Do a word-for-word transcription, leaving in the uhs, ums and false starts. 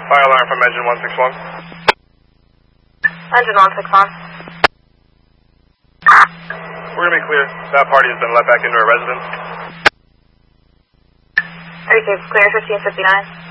Fire alarm from engine one six one. Engine one six one. We're going to be clear. That party has been let back into a residence. Are you clear fifteen fifty-nine?